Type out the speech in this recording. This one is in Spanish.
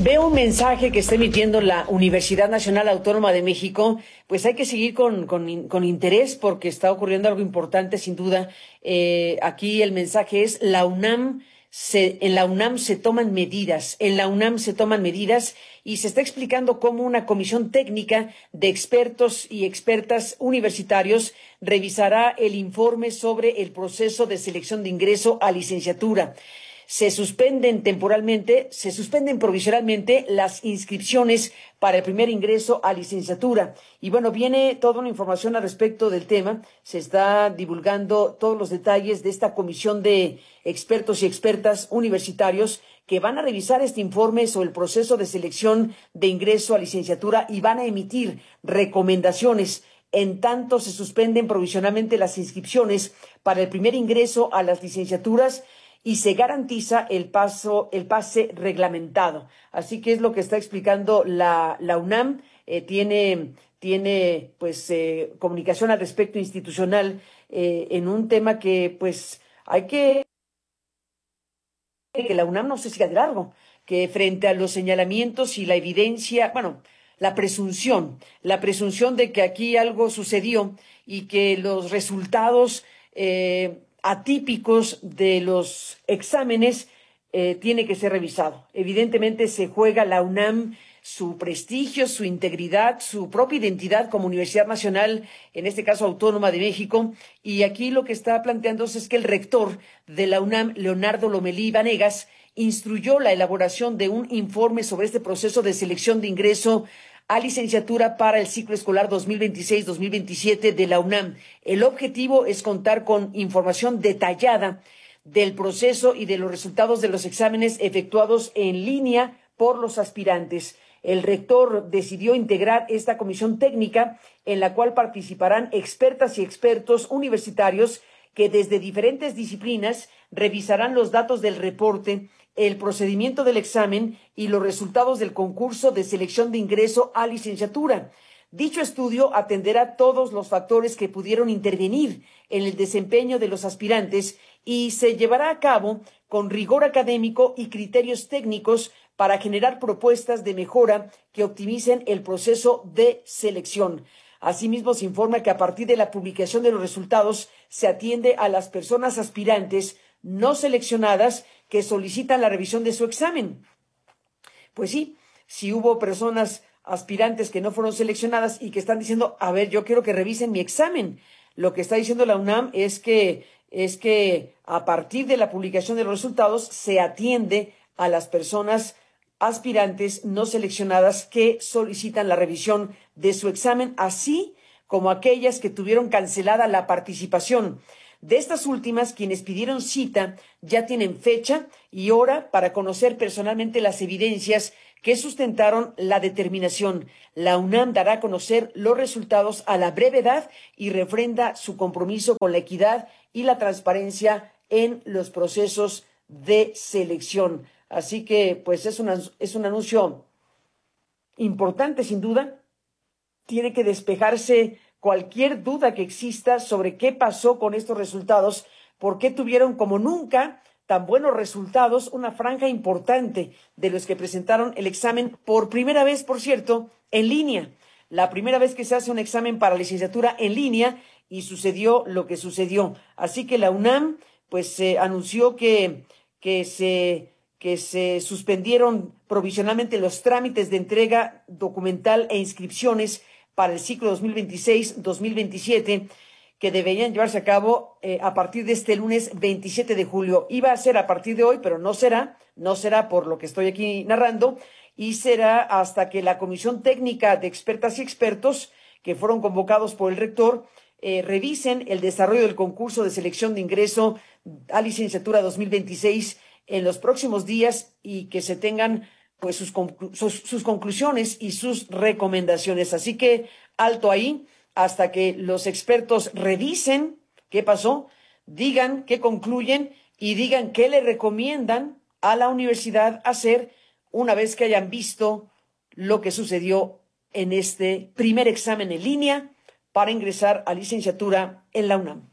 Veo un mensaje que está emitiendo la Universidad Nacional Autónoma de México. Pues hay que seguir con interés porque está ocurriendo algo importante, sin duda. Aquí el mensaje es: en la UNAM se toman medidas, en la UNAM se toman medidas, y se está explicando cómo una comisión técnica de expertos y expertas universitarios revisará el informe sobre el proceso de selección de ingreso a licenciatura. Se suspenden provisionalmente las inscripciones para el primer ingreso a licenciatura. Y bueno, viene toda una información al respecto del tema. Se está divulgando todos los detalles de esta comisión de expertos y expertas universitarios que van a revisar este informe sobre el proceso de selección de ingreso a licenciatura y van a emitir recomendaciones. En tanto se suspenden provisionalmente las inscripciones para el primer ingreso a las licenciaturas y se garantiza el pase reglamentado. Así que es lo que está explicando la UNAM. Tiene comunicación al respecto institucional en un tema que pues hay que la UNAM no se siga de largo, que frente a los señalamientos y la evidencia, bueno, la presunción de que aquí algo sucedió y que los resultados atípicos de los exámenes tiene que ser revisado. Evidentemente se juega la UNAM su prestigio, su integridad, su propia identidad como Universidad Nacional, en este caso Autónoma de México, y aquí lo que está planteándose es que el rector de la UNAM, Leonardo Lomelí Vanegas, instruyó la elaboración de un informe sobre este proceso de selección de ingreso a licenciatura para el ciclo escolar 2026-2027 de la UNAM. El objetivo es contar con información detallada del proceso y de los resultados de los exámenes efectuados en línea por los aspirantes. El rector decidió integrar esta comisión técnica en la cual participarán expertas y expertos universitarios que desde diferentes disciplinas revisarán los datos del reporte, el procedimiento del examen y los resultados del concurso de selección de ingreso a licenciatura. Dicho estudio atenderá todos los factores que pudieron intervenir en el desempeño de los aspirantes y se llevará a cabo con rigor académico y criterios técnicos para generar propuestas de mejora que optimicen el proceso de selección. Asimismo, se informa que a partir de la publicación de los resultados se atiende a las personas aspirantes no seleccionadas que solicitan la revisión de su examen. Pues sí, si hubo personas aspirantes que no fueron seleccionadas y que están diciendo, a ver, yo quiero que revisen mi examen. Lo que está diciendo la UNAM es que a partir de la publicación de los resultados se atiende a las personas aspirantes no seleccionadas que solicitan la revisión de su examen, así como aquellas que tuvieron cancelada la participación. De estas últimas, quienes pidieron cita ya tienen fecha y hora para conocer personalmente las evidencias que sustentaron la determinación. La UNAM dará a conocer los resultados a la brevedad y refrenda su compromiso con la equidad y la transparencia en los procesos de selección. Así que, pues, es un anuncio importante, sin duda. Tiene que despejarse cualquier duda que exista sobre qué pasó con estos resultados, por qué tuvieron como nunca tan buenos resultados una franja importante de los que presentaron el examen por primera vez, por cierto, en línea. La primera vez que se hace un examen para licenciatura en línea y sucedió lo que sucedió. Así que la UNAM pues anunció que se suspendieron provisionalmente los trámites de entrega documental e inscripciones para el ciclo 2026-2027, que deberían llevarse a cabo a partir de este lunes 27 de julio. Iba a ser a partir de hoy, pero no será por lo que estoy aquí narrando, y será hasta que la Comisión Técnica de Expertas y Expertos, que fueron convocados por el rector, revisen el desarrollo del concurso de selección de ingreso a licenciatura 2026 en los próximos días y que se tengan pues sus conclusiones y sus recomendaciones. Así que alto ahí hasta que los expertos revisen qué pasó, digan qué concluyen y digan qué le recomiendan a la universidad hacer una vez que hayan visto lo que sucedió en este primer examen en línea para ingresar a licenciatura en la UNAM.